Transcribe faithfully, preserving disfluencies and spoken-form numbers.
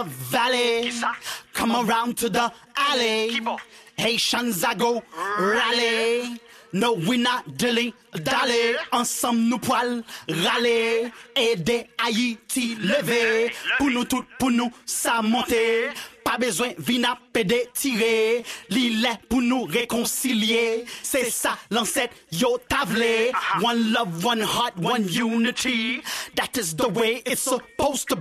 Valley, come around to the alley. Haitians I go rally. No, we not dilly dally. Ensemble nous poil râler. Aider Haïti lever. Pour nous tout, pour nous ça monter. Pas besoin vina pédé tirer. L'île pour nous réconcilier. C'est ça l'ancêtre yo tavlé. One love, one heart, one unity. That is the way it's supposed to be.